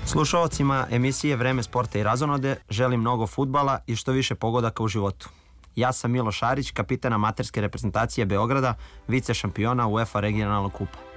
Slušalcima emisije Vreme sporta i razonode želim mnogo fudbala i što više pogodaka u životu. Ja sam Miloš Šarić, kapitan amaterske reprezentacije Beograda, vice šampiona UEFA regionalnog kupa.